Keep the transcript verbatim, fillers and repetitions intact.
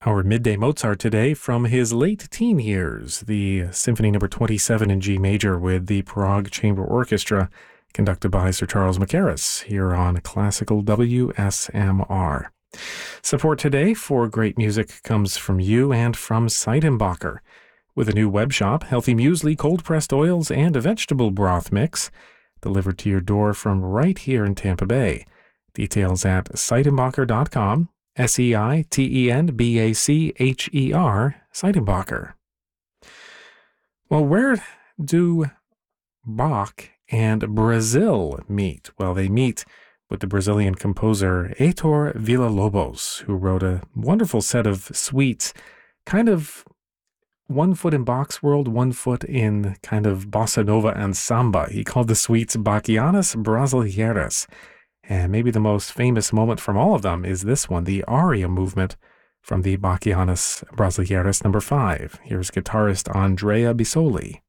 Our midday Mozart today from his late teen years, the Symphony Number twenty-seven in G major with the Prague Chamber Orchestra, conducted by Sir Charles Mackerras, here on Classical W S M R. Support today for great music comes from you and from Seidenbacher. With a new web shop, healthy muesli, cold-pressed oils, and a vegetable broth mix delivered to your door from right here in Tampa Bay. Details at seidenbacher dot com. S E I T E N B A C H E R, Seidenbacher. Well, where do Bach and Brazil meet? Well, they meet with the Brazilian composer Heitor Villa-Lobos, who wrote a wonderful set of suites, kind of one foot in Bach's world, one foot in kind of bossa nova and samba. He called the suites Bachianas Brasileiras. And maybe the most famous moment from all of them is this one, the aria movement from the Bachianas Brasileiras number five. Here's guitarist Andrea Bisoli.